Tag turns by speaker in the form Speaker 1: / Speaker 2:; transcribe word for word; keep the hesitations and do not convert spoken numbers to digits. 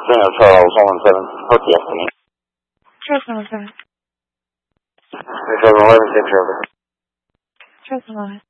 Speaker 1: Daniel Charles, one one seven. What's the estimate?
Speaker 2: Charles one one seven.
Speaker 1: three seven eleven six over.
Speaker 2: Charles one one.